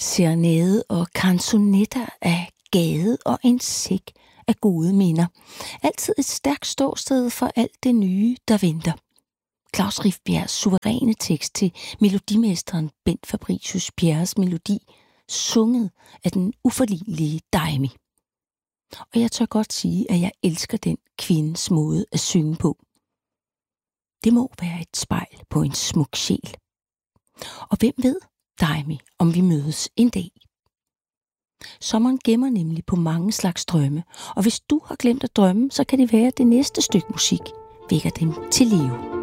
Serenade og canzonetter af gade og en sæk af gode minder. Altid et stærkt ståsted for alt det nye, der venter. Klaus Rifbjergs suveræne tekst til melodimesteren Bent Fabricius Bjerres melodi, sunget af den uforlignelige Daimi. Og jeg tør godt sige, at jeg elsker den kvindes måde at synge på. Det må være et spejl på en smuk sjæl. Og hvem ved, Daimi, om vi mødes en dag? Sommeren gemmer nemlig på mange slags drømme, og hvis du har glemt at drømme, så kan det være, at det næste stykke musik vækker dem til live.